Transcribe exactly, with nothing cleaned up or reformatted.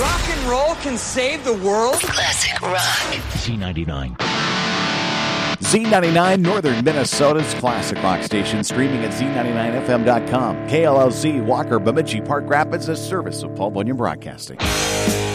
Rock and roll can save the world? Classic rock. Z ninety-nine. Z ninety-nine, Northern Minnesota's classic rock station, streaming at Z ninety-nine F M dot com. K L L Z, Walker, Bemidji, Park Rapids, a service of Paul Bunyan Broadcasting.